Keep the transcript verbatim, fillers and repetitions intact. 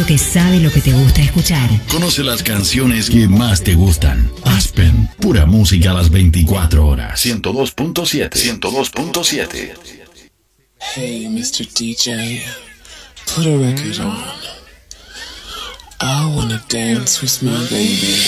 radio que sabe lo que te gusta escuchar. Conoce las canciones que más te gustan. Aspen, pura música a las veinticuatro horas. ciento dos punto siete. ciento dos punto siete. Hey, mister D J, put a record on. I wanna dance with my baby.